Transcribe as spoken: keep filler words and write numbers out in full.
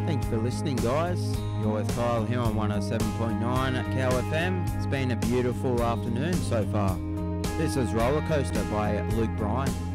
Thanks for listening, guys. You're with Kyle here on one oh seven point nine at Cow F M. It's been a beautiful afternoon so far. This is Roller Coaster by Luke Bryan.